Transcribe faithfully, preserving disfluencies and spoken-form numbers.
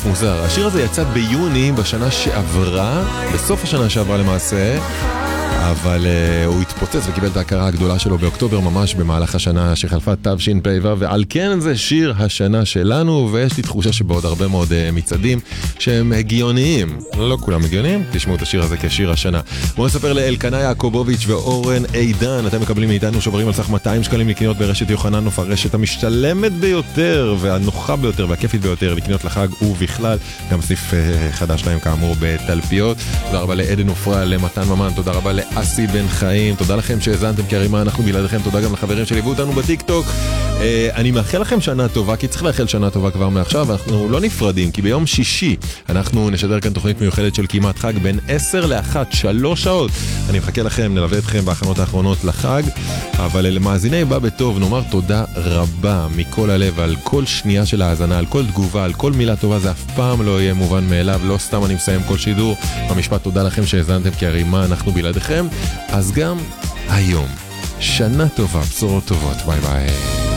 מוזר. השיר הזה יצא ביוני בשנה שעברה, בסוף השנה שעברה למעשה, אבל uh, הוא התפוצץ וקיבל את ההכרה הגדולה שלו באוקטובר, ממש במהלך השנה שחלפה תשפ"ו, ועל כן זה שיר השנה שלנו, ויש לי תחושה שבעוד הרבה מאוד uh, מצעדים שהם הגיוניים, לא כולם הגיוניים, תשמעו את השיר הזה כשיר השנה. בואו נספר לאלקנה יעקובוביץ' ואורן עידן, אתם מקבלים מאיתנו שוברים על סך מאתיים שקלים לקניות ברשת יוחנן נוף, הרשת המשתלמת ביותר והנוחה ביותר והכיפית ביותר לקניות לחג ובכלל, גם סניף uh, חדש להם כאמור בתלפיות. תודה רבה לעדן עופרה, למתן ממן, תודה רבה לאסי בן חיים, תודה לכם שהזנתם כי הרימה אנחנו בלעדיכם, תודה גם לחברים שליוו אותנו בטיק טוק. אה, אני מאחל לכם שנה טובה, כי צריך לאחל שנה טובה כבר מעכשיו, אנחנו לא נפרדים, כי ביום שישי אנחנו נשדר כאן תוכנית מיוחדת של כמעט חג בין עשר לאחת, שלוש שעות. אני מחכה לכם, נלווה אתכם בהכנות האחרונות לחג, אבל למאזיני בא בטוב נאמר תודה רבה מכל הלב על כל שנייה של ההאזנה, על כל תגובה, על כל מילה טובה, זה אף פעם לא יהיה מובן מאליו, לא סתם אני מסיים כל שידור במשפט תודה לכם שהזנתם כי הרימה אנחנו בלעדיכם. אז גם היום, שנה טובה, בשורות טובות, ביי ביי.